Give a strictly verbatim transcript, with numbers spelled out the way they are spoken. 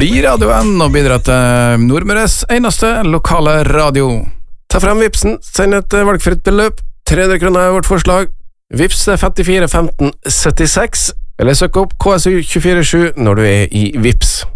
blir radioen og bidrar til Nordmøres eneste lokale radio. Ta frem Vipsen, send et valgfritt beløp. tre hundre kroner er vårt forslag. Vips femtifire femten syttiseks, eller søk opp K S U to fire sju når du er i Vips.